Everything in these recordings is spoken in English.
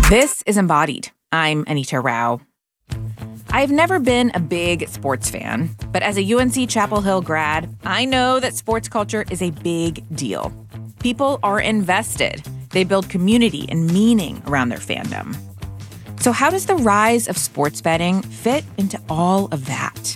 This is Embodied. I'm Anita Rao. I've never been a big sports fan, but as a UNC Chapel Hill grad, I know that sports culture is a big deal. People are invested. They build community and meaning around their fandom. So how does the rise of sports betting fit into all of that?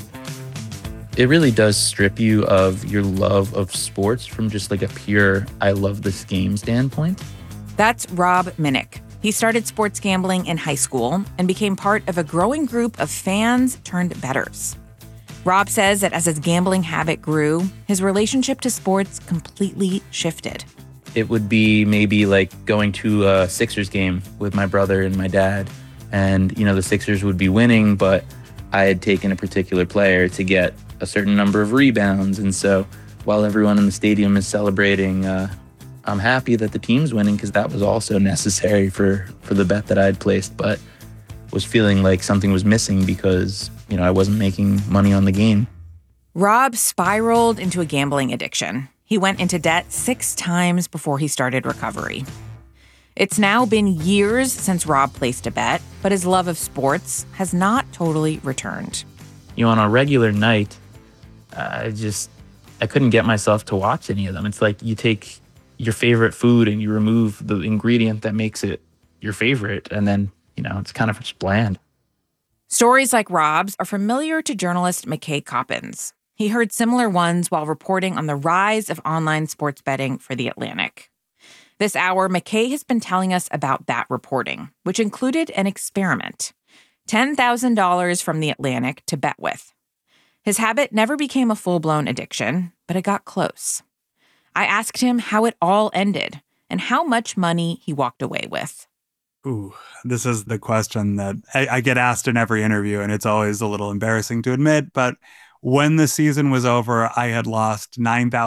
It really does strip you of your love of sports from just like a pure, I love this game standpoint. That's Rob Minnick. He started sports gambling in high school and became part of a growing group of fans turned bettors. Rob says that as his gambling habit grew, his relationship to sports completely shifted. It would be maybe like going to a Sixers game with my brother and my dad. And, you know, the Sixers would be winning, but I had taken a particular player to get a certain number of rebounds. And so while everyone in the stadium is celebrating, I'm happy that the team's winning because that was also necessary for the bet that I had placed, but was feeling like something was missing because, you know, I wasn't making money on the game. Rob spiraled into a gambling addiction. He went into debt 6 times before he started recovery. It's now been years since Rob placed a bet, but his love of sports has not totally returned. You know, on a regular night, I couldn't get myself to watch any of them. It's like you take your favorite food and you remove the ingredient that makes it your favorite, and then, you know, it's kind of just bland. Stories like Rob's are familiar to journalist McKay Coppins. He heard similar ones while reporting on the rise of online sports betting for The Atlantic. This hour, McKay has been telling us about that reporting, which included an experiment. $10,000 from The Atlantic to bet with. His habit never became a full-blown addiction, but it got close. I asked him how it all ended and how much money he walked away with. Ooh, this is the question that I get asked in every interview, and it's always a little embarrassing to admit, but when the season was over, I had lost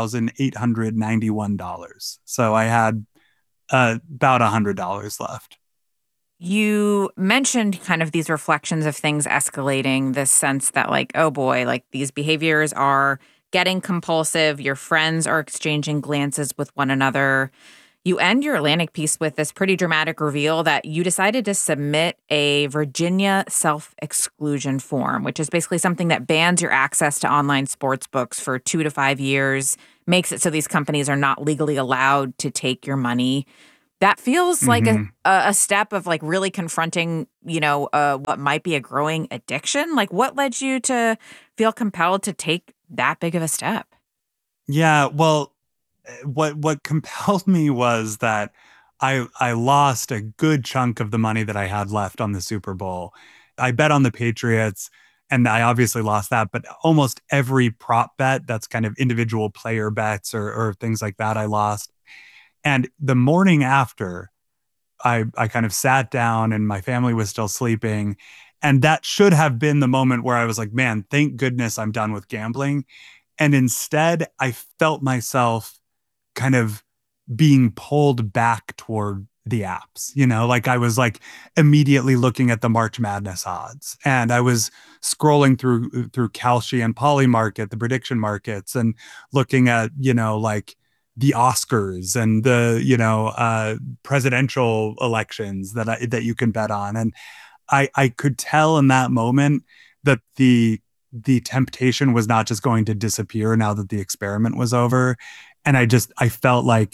$9,891. So I had about $100 left. You mentioned kind of these reflections of things escalating, this sense that like, oh boy, like these behaviors are getting compulsive. Your friends are exchanging glances with one another. You end your Atlantic piece with this pretty dramatic reveal that you decided to submit a Virginia self-exclusion form, which is basically something that bans your access to online sports books for 2 to 5 years, makes it so these companies are not legally allowed to take your money. That feels like a step of like really confronting, you know, what might be a growing addiction. Like what led you to feel compelled to take that big of a step? Yeah, well, what compelled me was that I lost a good chunk of the money that I had left on the Super Bowl. I bet on the Patriots, and I obviously lost that, but almost every prop bet that's kind of individual player bets or things like that, I lost. And the morning after, I kind of sat down and my family was still sleeping. And that should have been the moment where I was like, man, thank goodness I'm done with gambling. And instead, I felt myself kind of being pulled back toward the apps, you know, like I was like immediately looking at the March Madness odds, and I was scrolling through Kalshi and Polymarket, the prediction markets, and looking at, you know, like the Oscars and the, you know, presidential elections that you can bet on. And I could tell in that moment that the temptation was not just going to disappear now that the experiment was over. And I felt like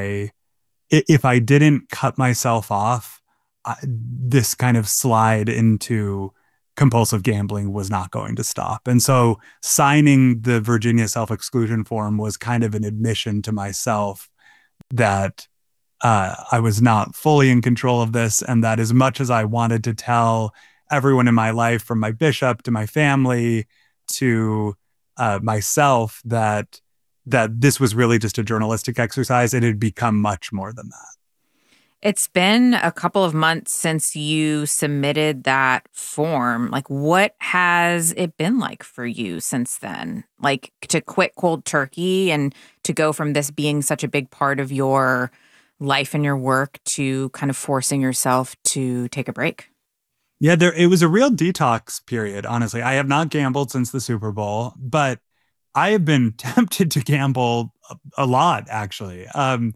if I didn't cut myself off, this kind of slide into compulsive gambling was not going to stop. And so signing the Virginia self-exclusion form was kind of an admission to myself that I was not fully in control of this, and that as much as I wanted to tell everyone in my life, from my bishop to my family to myself, that this was really just a journalistic exercise, it had become much more than that. It's been a couple of months since you submitted that form. Like, what has it been like for you since then? Like, to quit cold turkey and to go from this being such a big part of your life and your work to kind of forcing yourself to take a break? Yeah, it was a real detox period, honestly. I have not gambled since the Super Bowl, but I have been tempted to gamble a lot, actually.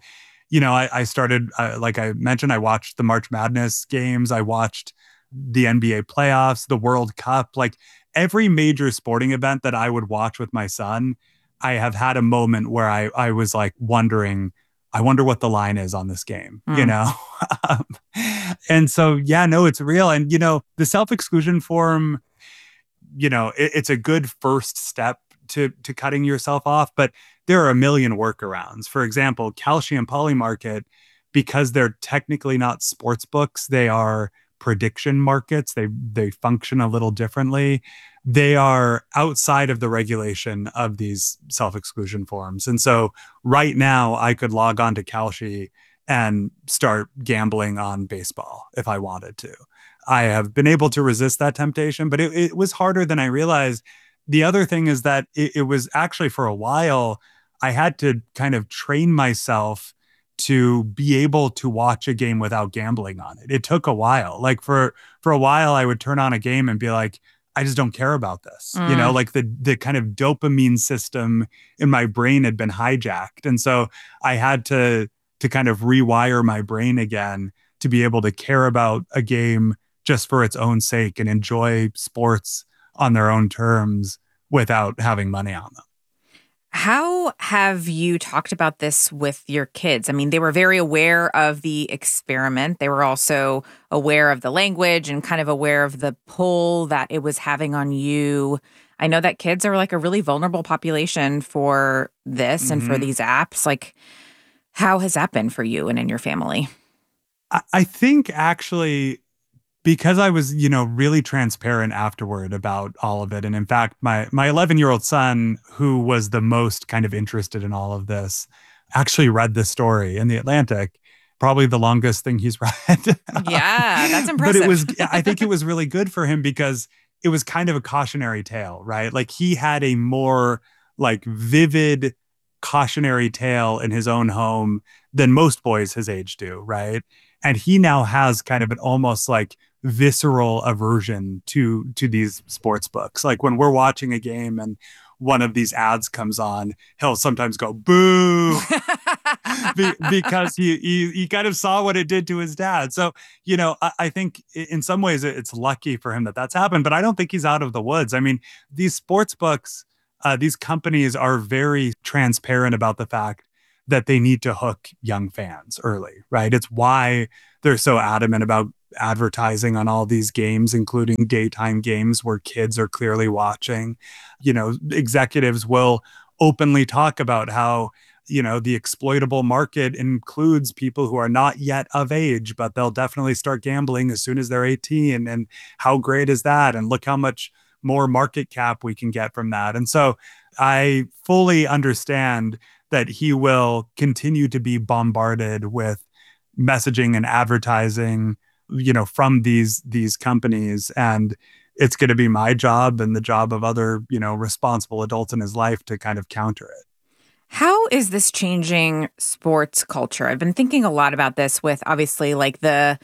I started, like I mentioned, I watched the March Madness games. I watched the NBA playoffs, the World Cup, like every major sporting event that I would watch with my son. I have had a moment where I was like wondering, I wonder what the line is on this game, Mm. Um, and so, yeah, no, it's real. And, the self exclusion form, it's a good first step to cutting yourself off, but there are a million workarounds. For example, Kalshi and Polymarket, because they're technically not sports books, they are prediction markets. They function a little differently. They are outside of the regulation of these self-exclusion forms. And so right now I could log on to Kalshi and start gambling on baseball if I wanted to. I have been able to resist that temptation, but it was harder than I realized. The other thing is that it was actually for a while, I had to kind of train myself to be able to watch a game without gambling on it. It took a while. Like for a while, I would turn on a game and be like, I just don't care about this. Mm. Like the kind of dopamine system in my brain had been hijacked. And so I had to kind of rewire my brain again to be able to care about a game just for its own sake and enjoy sports on their own terms without having money on them. How have you talked about this with your kids? I mean, they were very aware of the experiment. They were also aware of the language and kind of aware of the pull that it was having on you. I know that kids are like a really vulnerable population for this and for Mm-hmm. these apps. Like, how has that been for you and in your family? I think actually because I was, really transparent afterward about all of it. And in fact, my 11-year-old son, who was the most kind of interested in all of this, actually read this story in the Atlantic, probably the longest thing he's read. Yeah, that's But impressive. I think it was really good for him because it was kind of a cautionary tale, right? Like he had a more like vivid cautionary tale in his own home than most boys his age do, right? And he now has kind of an almost like visceral aversion to these sports books. Like when we're watching a game and one of these ads comes on, he'll sometimes go boo because he kind of saw what it did to his dad. So I think in some ways it's lucky for him that that's happened, but I don't think he's out of the woods. I mean, these sports books, these companies are very transparent about the fact that they need to hook young fans early, right? It's why they're so adamant about advertising on all these games, including daytime games where kids are clearly watching. Executives will openly talk about how, the exploitable market includes people who are not yet of age, but they'll definitely start gambling as soon as they're 18. And how great is that? And look how much more market cap we can get from that. And so I fully understand that he will continue to be bombarded with messaging and advertising, from these companies. And it's going to be my job and the job of other, responsible adults in his life to kind of counter it. How is this changing sports culture? I've been thinking a lot about this with obviously like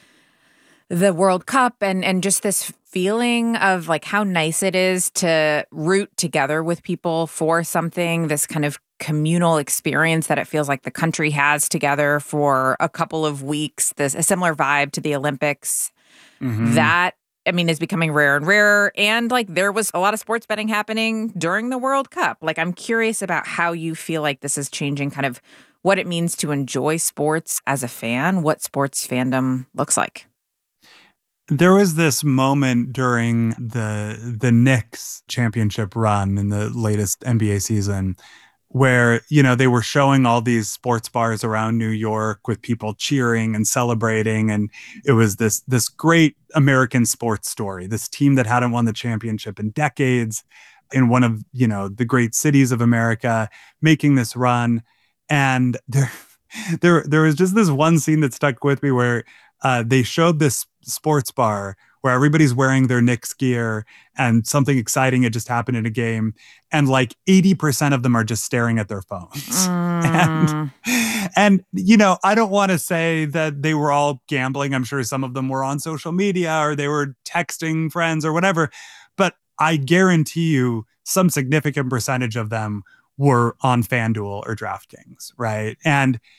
the World Cup and just this feeling of like how nice it is to root together with people for something, this kind of communal experience that it feels like the country has together for a couple of weeks, a similar vibe to the Olympics. Mm-hmm. That, I mean, is becoming rarer and rarer. And like there was a lot of sports betting happening during the World Cup. Like I'm curious about how you feel like this is changing kind of what it means to enjoy sports as a fan, what sports fandom looks like. There was this moment during the Knicks championship run in the latest NBA season where, they were showing all these sports bars around New York with people cheering and celebrating. And it was this great American sports story, this team that hadn't won the championship in decades in one of, the great cities of America making this run. And there was just this one scene that stuck with me where they showed this sports bar where everybody's wearing their Knicks gear and something exciting had just happened in a game. And like 80% of them are just staring at their phones. Mm. And I don't want to say that they were all gambling. I'm sure some of them were on social media or they were texting friends or whatever. But I guarantee you some significant percentage of them were on FanDuel or DraftKings, right? And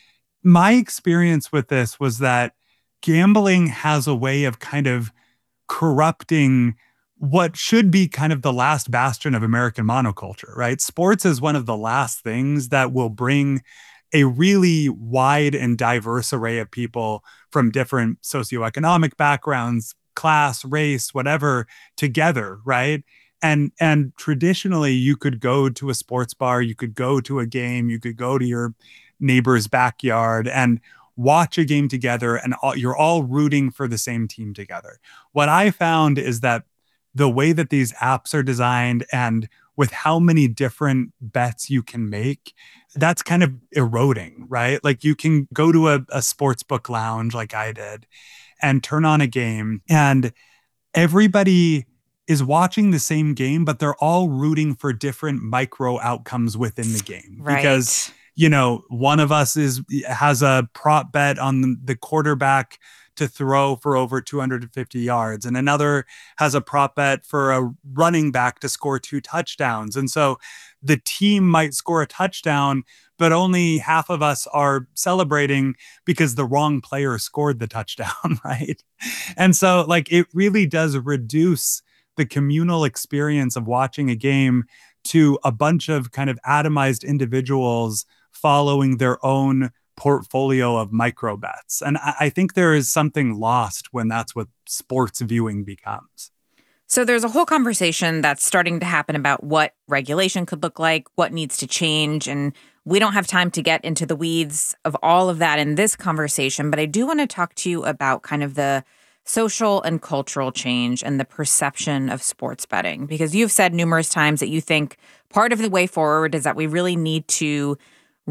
My experience with this was that gambling has a way of kind of corrupting what should be kind of the last bastion of American monoculture, right? Sports is one of the last things that will bring a really wide and diverse array of people from different socioeconomic backgrounds, class, race, whatever, together, right? And traditionally you could go to a sports bar, you could go to a game, you could go to your neighbor's backyard and watch a game together, and you're all rooting for the same team together. What I found is that the way that these apps are designed and with how many different bets you can make, that's kind of eroding, right? Like you can go to a sports book lounge like I did and turn on a game, and everybody is watching the same game, but they're all rooting for different micro outcomes within the game. Right. Because, one of us has a prop bet on the quarterback to throw for over 250 yards, and another has a prop bet for a running back to score 2 touchdowns. And so the team might score a touchdown, but only half of us are celebrating because the wrong player scored the touchdown, right? And so like it really does reduce the communal experience of watching a game to a bunch of kind of atomized individuals following their own portfolio of micro bets. And I think there is something lost when that's what sports viewing becomes. So there's a whole conversation that's starting to happen about what regulation could look like, what needs to change. And we don't have time to get into the weeds of all of that in this conversation, but I do want to talk to you about kind of the social and cultural change and the perception of sports betting, because you've said numerous times that you think part of the way forward is that we really need to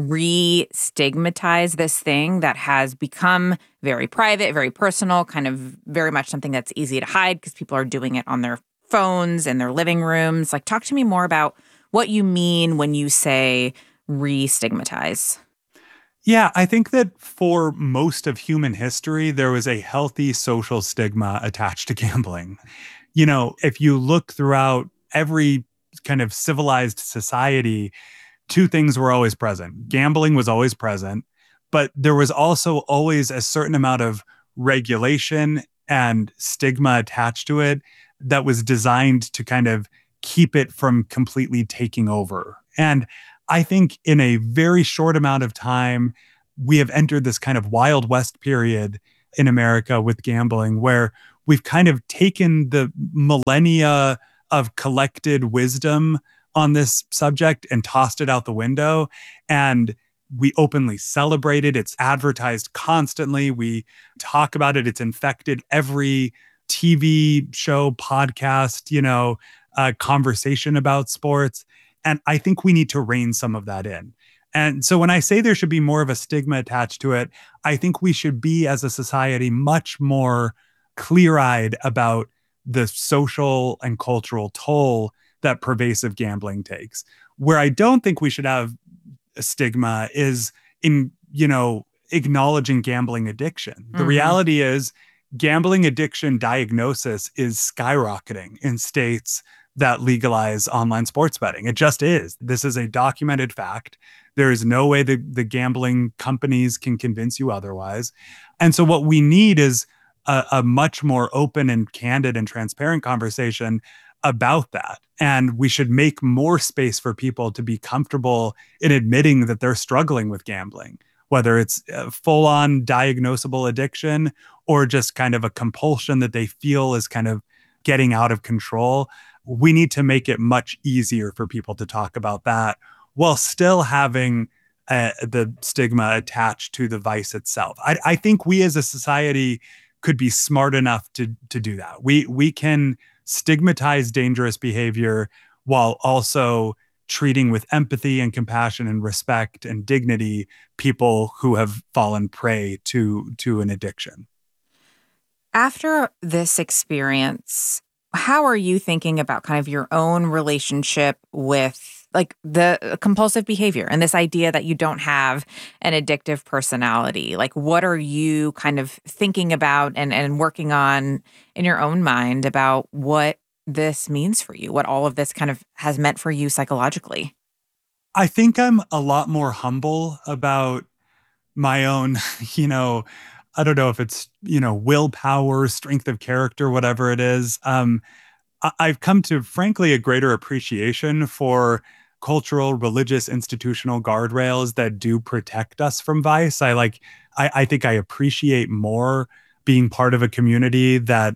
re-stigmatize this thing that has become very private, very personal, kind of very much something that's easy to hide because people are doing it on their phones in their living rooms. Like, talk to me more about what you mean when you say re-stigmatize. Yeah, I think that for most of human history, there was a healthy social stigma attached to gambling. If you look throughout every kind of civilized society, 2 things were always present. Gambling was always present, but there was also always a certain amount of regulation and stigma attached to it that was designed to kind of keep it from completely taking over. And I think in a very short amount of time, we have entered this kind of Wild West period in America with gambling, where we've kind of taken the millennia of collected wisdom on this subject and tossed it out the window. And we openly celebrate it. It's advertised constantly. We talk about it. It's infected every TV show, podcast, conversation about sports. And I think we need to rein some of that in. And so when I say there should be more of a stigma attached to it, I think we should be, as a society, much more clear-eyed about the social and cultural toll that pervasive gambling takes. Where I don't think we should have a stigma is in, acknowledging gambling addiction. The reality is gambling addiction diagnosis is skyrocketing in states that legalize online sports betting. It just is. This is a documented fact. There is no way the gambling companies can convince you otherwise. And so what we need is a much more open and candid and transparent conversation about that. And we should make more space for people to be comfortable in admitting that they're struggling with gambling, whether it's full-on diagnosable addiction or just kind of a compulsion that they feel is kind of getting out of control. We need to make it much easier for people to talk about that while still having the stigma attached to the vice itself. I think we as a society could be smart enough to do that. We can stigmatize dangerous behavior while also treating with empathy and compassion and respect and dignity people who have fallen prey to an addiction. After this experience, how are you thinking about kind of your own relationship with like the compulsive behavior and this idea that you don't have an addictive personality? Like, what are you kind of thinking about and working on in your own mind about what this means for you, what all of this kind of has meant for you psychologically? I think I'm a lot more humble about my own, I don't know if it's, willpower, strength of character, whatever it is. I've come to, frankly, a greater appreciation for cultural, religious, institutional guardrails that do protect us from vice. I think I appreciate more being part of a community that,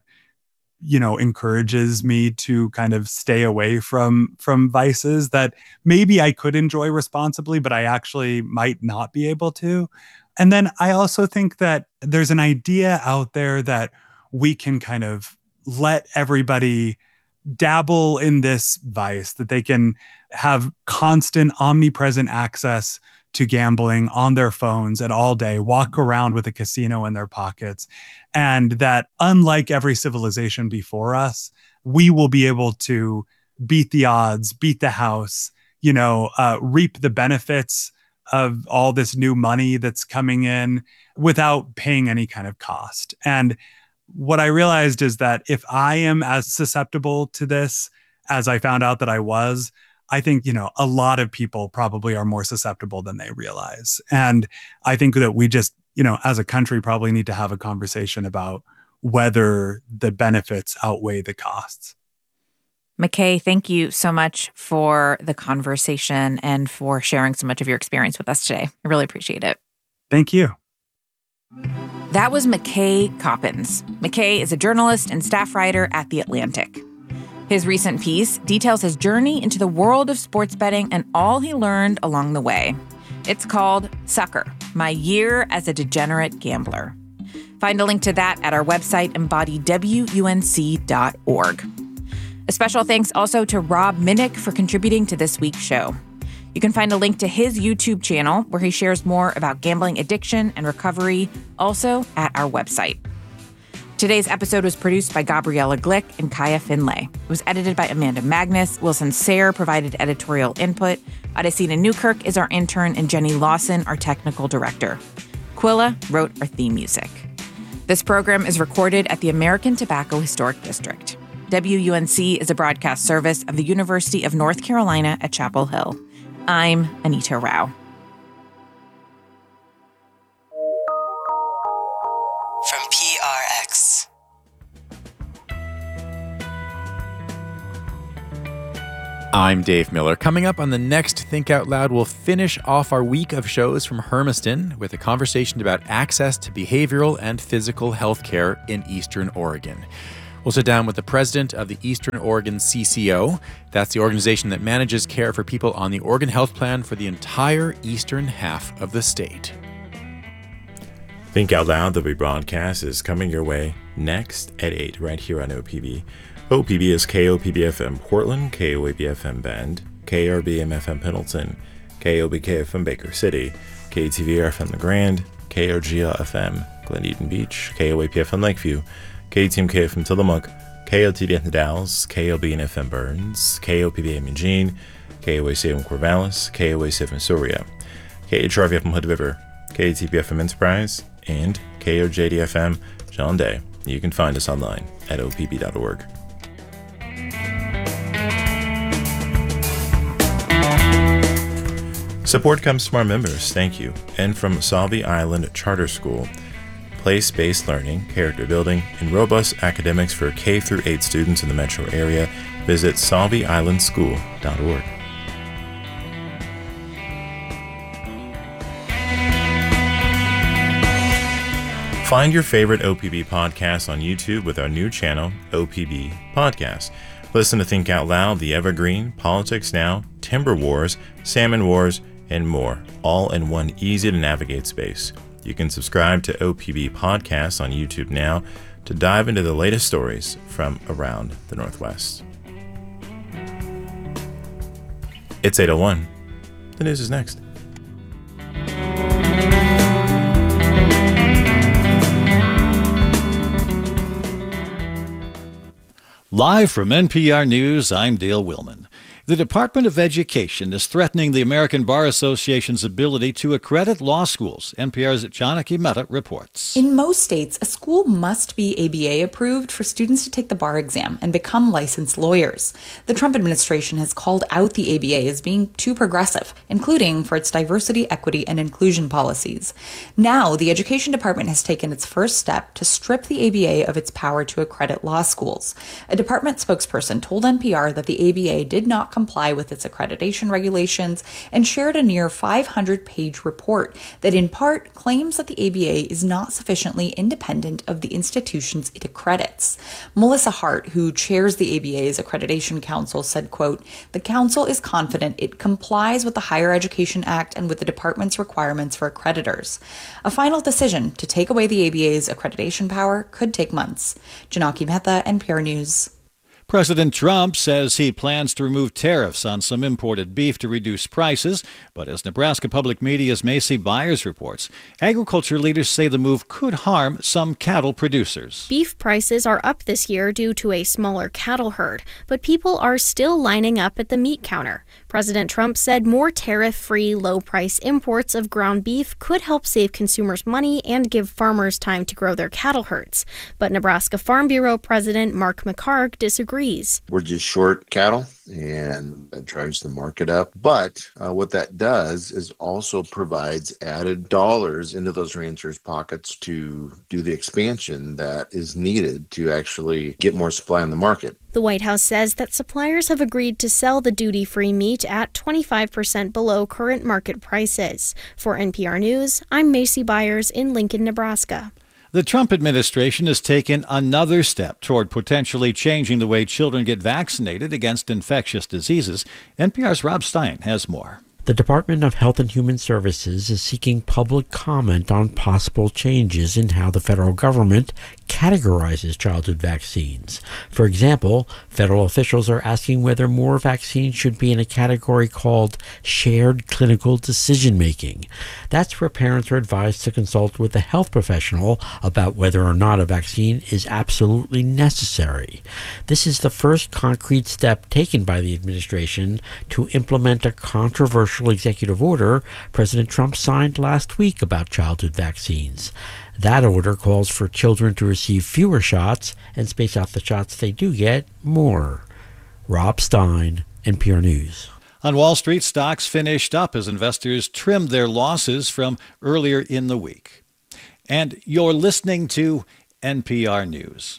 encourages me to kind of stay away from vices that maybe I could enjoy responsibly, but I actually might not be able to. And then I also think that there's an idea out there that we can kind of let everybody dabble in this vice, that they can have constant, omnipresent access to gambling on their phones and all day, walk around with a casino in their pockets. And that unlike every civilization before us, we will be able to beat the odds, beat the house, reap the benefits of all this new money that's coming in without paying any kind of cost. And what I realized is that if I am as susceptible to this as I found out that I was, I think, a lot of people probably are more susceptible than they realize. And I think that we just, as a country, probably need to have a conversation about whether the benefits outweigh the costs. McKay, thank you so much for the conversation and for sharing so much of your experience with us today. I really appreciate it. Thank you. That was McKay Coppins. McKay is a journalist and staff writer at The Atlantic. His recent piece details his journey into the world of sports betting and all he learned along the way. It's called Sucker: My Year as a Degenerate Gambler. Find a link to that at our website, embodywunc.org. A special thanks also to Rob Minnick for contributing to this week's show. You can find a link to his YouTube channel where he shares more about gambling addiction and recovery, also at our website. Today's episode was produced by Gabriella Glick and Kaya Finlay. It was edited by Amanda Magnus. Wilson Sayre provided editorial input. Adesina Newkirk is our intern, and Jenny Lawson, our technical director. Quilla wrote our theme music. This program is recorded at the American Tobacco Historic District. WUNC is a broadcast service of the University of North Carolina at Chapel Hill. I'm Anita Rao. From PRX. I'm Dave Miller. Coming up on the next Think Out Loud, we'll finish off our week of shows from Hermiston with a conversation about access to behavioral and physical health care in Eastern Oregon. We'll sit down with the president of the Eastern Oregon CCO. That's the organization that manages care for people on the Oregon Health Plan for the entire eastern half of the state. Think Out Loud, the rebroadcast, is coming your way next at 8 right here on OPB. OPB is KOPB-FM Portland, KOAB-FM Bend, KRBM-FM Pendleton, KOBK-FM Baker City, KTVR-FM LeGrand, KRGL-FM Glen Eden Beach, KOAP-FM Lakeview, KTMK-FM Tillamook, KOTD-FM Dalles, KOBN-FM Burns, KOPB-FM Eugene, KOAC-FM Corvallis, KOAC-FM Surya, KHRV-FM Hood River, KTP-FM Enterprise, and KOJD-FM John Day. You can find us online at opb.org. Support comes from our members, thank you, and from Sauvie Island Charter School. Place-based learning, character building, and robust academics for K-8 students in the metro area. Visit sauvieislandschool.org. Find your favorite OPB podcast on YouTube with our new channel, OPB Podcast. Listen to Think Out Loud, The Evergreen, Politics Now, Timber Wars, Salmon Wars, and more, all in one easy-to-navigate space. You can subscribe to OPB Podcasts on YouTube now to dive into the latest stories from around the Northwest. It's 8:01. The news is next. Live from NPR News, I'm Dale Willman. The Department of Education is threatening the American Bar Association's ability to accredit law schools. NPR's Janaki Mehta reports. In most states, a school must be ABA approved for students to take the bar exam and become licensed lawyers. The Trump administration has called out the ABA as being too progressive, including for its diversity, equity, and inclusion policies. Now, the Education Department has taken its first step to strip the ABA of its power to accredit law schools. A department spokesperson told NPR that the ABA did not comply with its accreditation regulations and shared a near 500-page report that in part claims that the ABA is not sufficiently independent of the institutions it accredits. Melissa Hart, who chairs the ABA's Accreditation Council, said, quote, "The council is confident it complies with the Higher Education Act and with the department's requirements for accreditors. A final decision to take away the ABA's accreditation power could take months." Janaki Mehta, NPR News. President Trump says he plans to remove tariffs on some imported beef to reduce prices, but as Nebraska Public Media's Macy Byers reports, agriculture leaders say the move could harm some cattle producers. Beef prices are up this year due to a smaller cattle herd, but people are still lining up at the meat counter. President Trump said more tariff-free, low-price imports of ground beef could help save consumers money and give farmers time to grow their cattle herds. But Nebraska Farm Bureau President Mark McHargue disagrees. We're just short cattle, and that drives the market up. But what that does is also provides added dollars into those ranchers' pockets to do the expansion that is needed to actually get more supply on the market. The White House says that suppliers have agreed to sell the duty-free meat at 25% below current market prices. For NPR News, I'm Macy Byers in Lincoln, Nebraska. The Trump administration has taken another step toward potentially changing the way children get vaccinated against infectious diseases. NPR's Rob Stein has more. The Department of Health and Human Services is seeking public comment on possible changes in how the federal government categorizes childhood vaccines. For example, federal officials are asking whether more vaccines should be in a category called shared clinical decision-making. That's where parents are advised to consult with a health professional about whether or not a vaccine is absolutely necessary. This is the first concrete step taken by the administration to implement a controversial executive order President Trump signed last week about childhood vaccines. That order calls for children to receive fewer shots and space out the shots they do get more. Rob Stein, NPR News. On Wall Street, stocks finished up as investors trimmed their losses from earlier in the week. And you're listening to NPR News.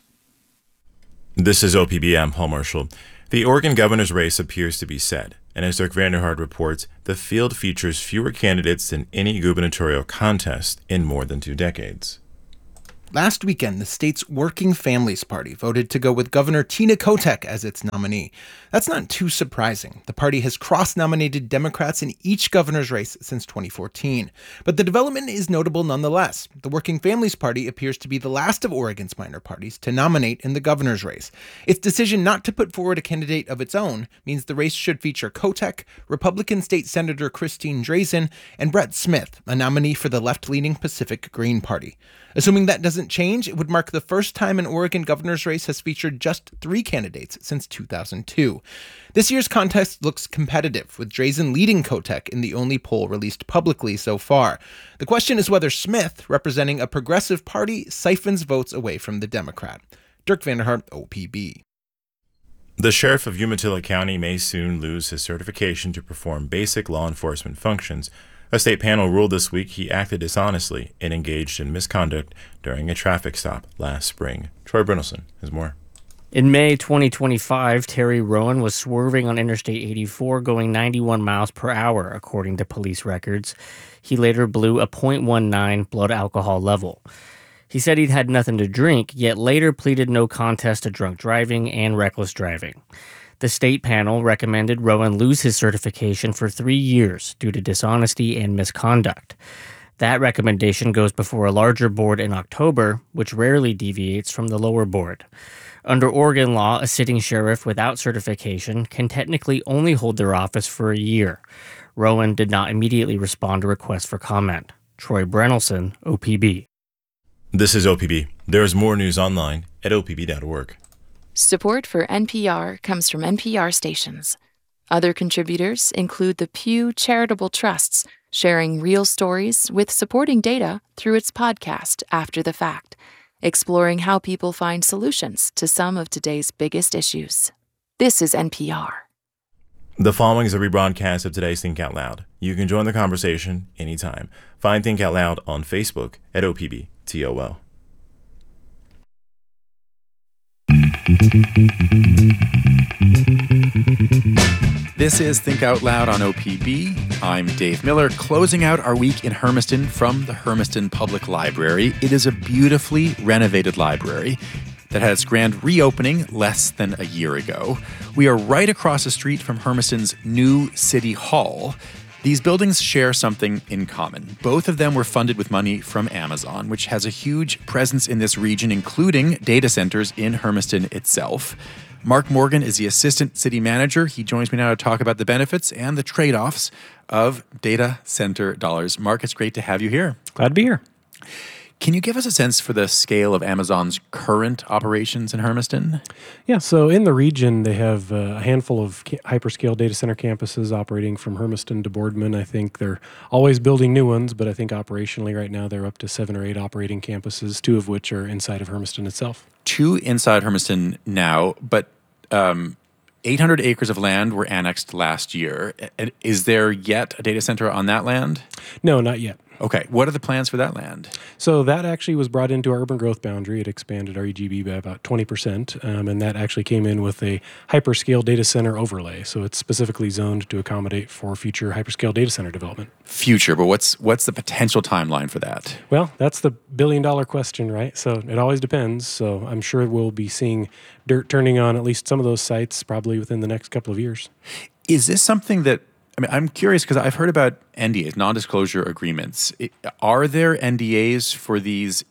This is OPB. I'm Paul Marshall. The Oregon governor's race appears to be set. And as Dirk Vanderhart reports, the field features fewer candidates than any gubernatorial contest in more than 2 decades. Last weekend, the state's Working Families Party voted to go with Governor Tina Kotek as its nominee. That's not too surprising. The party has cross-nominated Democrats in each governor's race since 2014. But the development is notable nonetheless. The Working Families Party appears to be the last of Oregon's minor parties to nominate in the governor's race. Its decision not to put forward a candidate of its own means the race should feature Kotek, Republican State Senator Christine Drazan, and Brett Smith, a nominee for the left-leaning Pacific Green Party. Assuming that doesn't change, it would mark the first time an Oregon governor's race has featured just 3 candidates since 2002. This year's contest looks competitive, with Drazan leading Kotek in the only poll released publicly so far. The question is whether Smith, representing a progressive party, siphons votes away from the Democrat. Dirk Vanderhart, OPB. The sheriff of Umatilla County may soon lose his certification to perform basic law enforcement functions. A state panel ruled this week he acted dishonestly and engaged in misconduct during a traffic stop last spring. Troy Brynelson has more. In May 2025, Terry Rowan was swerving on Interstate 84 going 91 miles per hour, according to police records. He later blew a .19 blood alcohol level. He said he'd had nothing to drink, yet later pleaded no contest to drunk driving and reckless driving. The state panel recommended Rowan lose his certification for 3 years due to dishonesty and misconduct. That recommendation goes before a larger board in October, which rarely deviates from the lower board. Under Oregon law, a sitting sheriff without certification can technically only hold their office for a year. Rowan did not immediately respond to requests for comment. Troy Brynelson, OPB. This is OPB. There's more news online at opb.org. Support for NPR comes from NPR stations. Other contributors include the Pew Charitable Trusts, sharing real stories with supporting data through its podcast, After the Fact, exploring how people find solutions to some of today's biggest issues. This is NPR. The following is a rebroadcast of today's Think Out Loud. You can join the conversation anytime. Find Think Out Loud on Facebook at OPBTOL. This is Think Out Loud on OPB. I'm Dave Miller, closing out our week in Hermiston from the Hermiston Public Library. It is a beautifully renovated library that had its grand reopening less than a year ago. We are right across the street from Hermiston's new City Hall. These buildings share something in common. Both of them were funded with money from Amazon, which has a huge presence in this region, including data centers in Hermiston itself. Mark Morgan is the assistant city manager. He joins me now to talk about the benefits and the trade-offs of data center dollars. Mark, it's great to have you here. Glad to be here. Can you give us a sense for the scale of Amazon's current operations in Hermiston? Yeah, so in the region, they have a handful of hyperscale data center campuses operating from Hermiston to Boardman. I think they're always building new ones, but I think operationally right now they're up to 7 or 8 operating campuses, 2 of which are inside of Hermiston itself. 2 inside Hermiston now, but 800 acres of land were annexed last year. Is there yet a data center on that land? No, not yet. Okay. What are the plans for that land? So that actually was brought into our urban growth boundary. It expanded our EGB by about 20%, and that actually came in with a hyperscale data center overlay. So it's specifically zoned to accommodate for future hyperscale data center development. Future, but what's the potential timeline for that? Well, that's the billion-dollar question, right? So it always depends. So I'm sure we'll be seeing dirt turning on at least some of those sites probably within the next couple of years. Is this something that I'm curious because I've heard about NDAs, non-disclosure agreements. Are there NDAs for these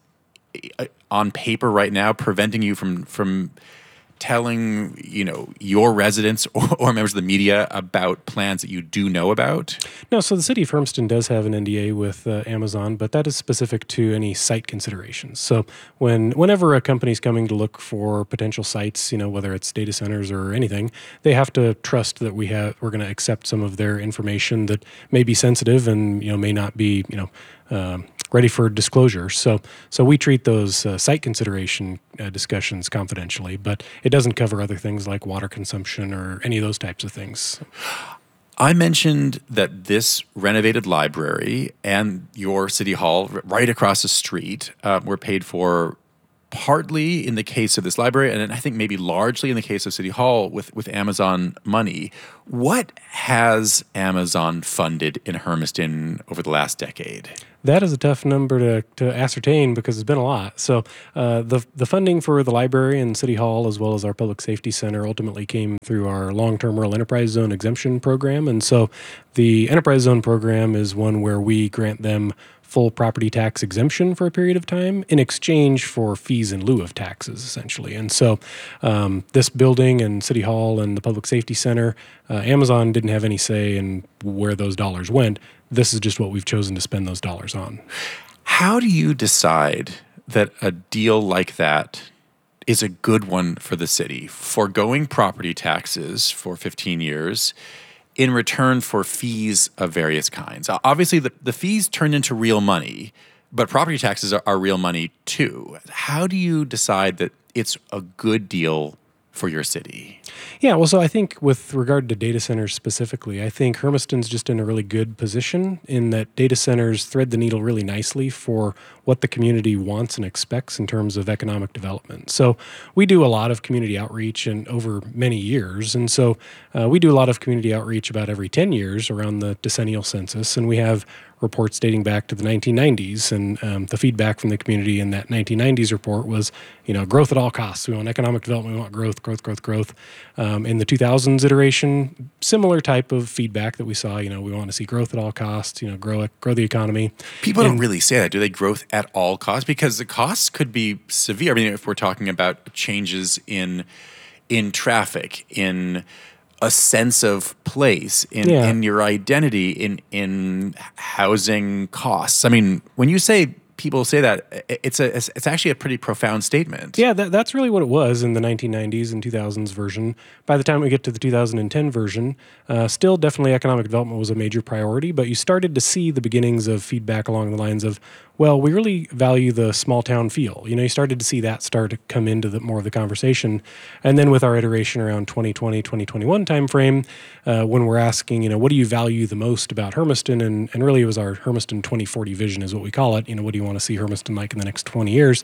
on paper right now preventing you from telling, your residents or members of the media about plans that you do know about? No, so the city of Hermiston does have an NDA with Amazon, but that is specific to any site considerations. So whenever a company's coming to look for potential sites, whether it's data centers or anything, they have to trust that we're going to accept some of their information that may be sensitive and may not be ready for disclosure. So we treat those site consideration discussions confidentially, but it doesn't cover other things like water consumption or any of those types of things. I mentioned that this renovated library and your city hall right across the street were paid for partly in the case of this library, and I think maybe largely in the case of City Hall with Amazon money. What has Amazon funded in Hermiston over the last decade? That is a tough number to ascertain because it's been a lot. So the funding for the library and City Hall, as well as our Public Safety Center, ultimately came through our long-term rural enterprise zone exemption program. And so the enterprise zone program is one where we grant them full property tax exemption for a period of time in exchange for fees in lieu of taxes, essentially. And so this building and City Hall and the Public Safety Center, Amazon didn't have any say in where those dollars went. This is just what we've chosen to spend those dollars on. How do you decide that a deal like that is a good one for the city? Foregoing property taxes for 15 years in return for fees of various kinds. Obviously, the fees turn into real money, but property taxes are real money too. How do you decide that it's a good deal for your city? Yeah, well, so I think with regard to data centers specifically, I think Hermiston's just in a really good position in that data centers thread the needle really nicely for what the community wants and expects in terms of economic development. So we do a lot of community outreach and over many years. And so we do a lot of community outreach about every 10 years around the decennial census. And we have reports dating back to the 1990s. And the feedback from the community in that 1990s report was, growth at all costs. We want economic development. We want growth, growth, growth, growth. In the 2000s iteration, similar type of feedback that we saw. We want to see growth at all costs, grow the economy. People don't really say that. Do they growth at all costs? Because the costs could be severe. I mean, if we're talking about changes in traffic, in a sense of place, in your identity, in housing costs. I mean, when you say people say that, it's actually a pretty profound statement. Yeah, that's really what it was in the 1990s and 2000s version. By the time we get to the 2010 version, still definitely economic development was a major priority, but you started to see the beginnings of feedback along the lines of, well, we really value the small town feel. You started to see that start to come into more of the conversation. And then with our iteration around 2020, 2021 timeframe, when we're asking, what do you value the most about Hermiston? And really it was our Hermiston 2040 vision is what we call it. What do you want to see Hermiston like in the next 20 years?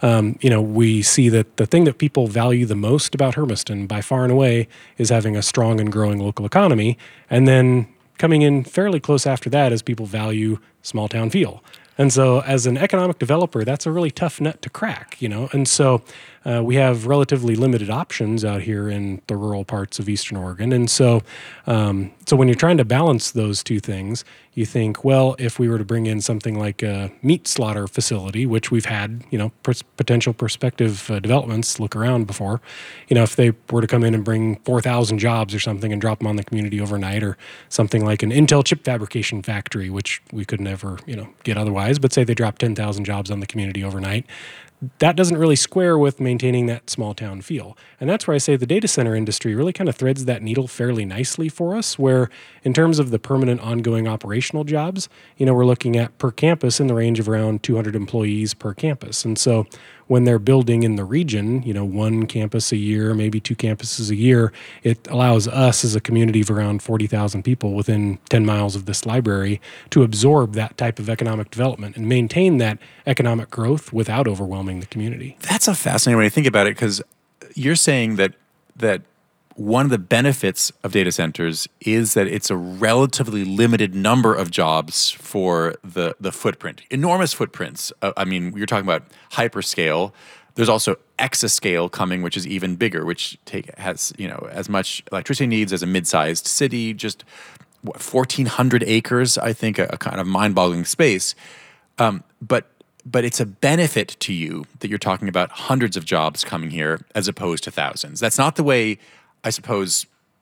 We see that the thing that people value the most about Hermiston by far and away is having a strong and growing local economy. And then coming in fairly close after that is people value small town feel. And so as an economic developer, that's a really tough nut to crack, And so we have relatively limited options out here in the rural parts of Eastern Oregon. And so when you're trying to balance those two things, you think, well, if we were to bring in something like a meat slaughter facility, which we've had, potential prospective developments look around before, if they were to come in and bring 4,000 jobs or something and drop them on the community overnight, or something like an Intel chip fabrication factory, which we could never, get otherwise, but say they drop 10,000 jobs on the community overnight, that doesn't really square with maintaining that small town feel. And that's where I say the data center industry really kind of threads that needle fairly nicely for us, where in terms of the permanent ongoing operational jobs, we're looking at per campus in the range of around 200 employees per campus. And so when they're building in the region, one campus a year, maybe two campuses a year, it allows us as a community of around 40,000 people within 10 miles of this library to absorb that type of economic development and maintain that economic growth without overwhelming the community. That's a fascinating way to think about it, because you're saying that one of the benefits of data centers is that it's a relatively limited number of jobs for the footprint. Enormous footprints. You're talking about hyperscale. There's also exascale coming, which is even bigger, which has as much electricity needs as a mid-sized city. Just 1,400 acres, I think, a kind of mind-boggling space. But it's a benefit to you that you're talking about hundreds of jobs coming here as opposed to thousands. That's not the way, I suppose,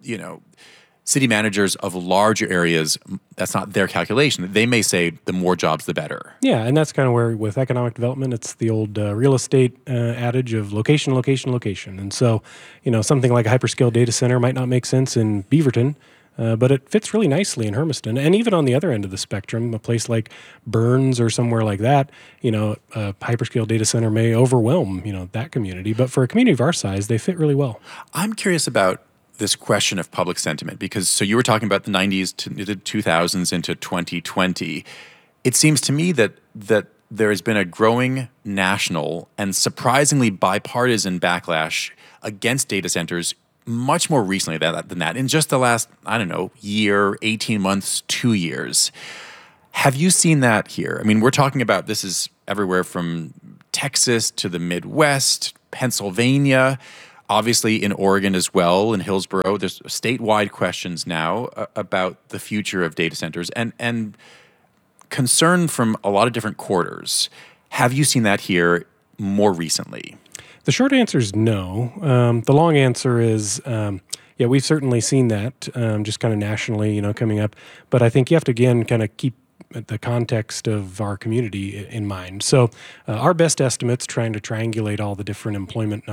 city managers of larger areas, that's not their calculation. They may say the more jobs, the better. Yeah, and that's kind of where with economic development, it's the old real estate adage of location, location, location. And so, something like a hyperscale data center might not make sense in Beaverton, but it fits really nicely in Hermiston. And even on the other end of the spectrum, a place like Burns or somewhere like that, a hyperscale data center may overwhelm, that community. But for a community of our size, they fit really well. I'm curious about this question of public sentiment, because so you were talking about the 90s to the 2000s into 2020. It seems to me that there has been a growing national and surprisingly bipartisan backlash against data centers much more recently than that, in just the last, year, 18 months, 2 years. Have you seen that here? We're talking about this is everywhere from Texas to the Midwest, Pennsylvania, obviously in Oregon as well, in Hillsborough. There's statewide questions now about the future of data centers and concern from a lot of different quarters. Have you seen that here more recently? The short answer is no. The long answer is, we've certainly seen that just kind of nationally, coming up. But I think you have to, again, kind of keep the context of our community in mind. So our best estimates, trying to triangulate all the different employment